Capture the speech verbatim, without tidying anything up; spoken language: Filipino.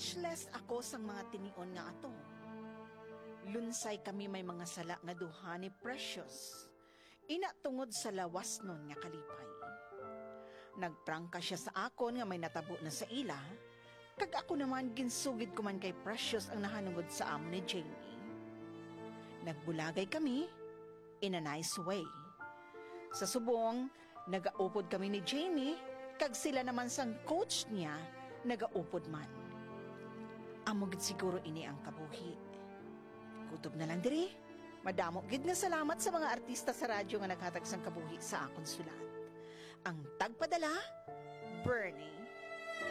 Speechless ako sang mga tinion nga ato. Lunsay kami may mga sala nga duha ni Precious. Ina tungod sa lawas nun nga kalipay. Nagprangka siya sa akon nga may natabo na sa ila, kag ako naman ginsugid ko man kay Precious ang nahanungod sa amo ni Jamie. Nagbulagay kami in a nice way. Sa subong, nagaupod kami ni Jamie, kag sila naman sang coach niya, nagaupod man. Amo gid siguro ini ang kabuhi. Kutob na lang diri. Madamo gid nga salamat sa mga artista sa radyo nga naghatag sang kabuhi sa akon sulat. Ang tagpadala, Bernie.